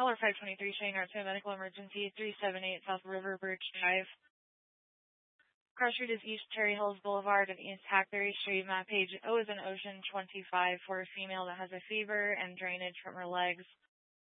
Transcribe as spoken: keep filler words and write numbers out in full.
Caller five twenty-three showing our medical emergency, three seven eight South River Bridge Drive. Cross Street is East Cherry Hills Boulevard and East Hackberry Street. Map page O is an Ocean twenty-five for a female that has a fever and drainage from her legs.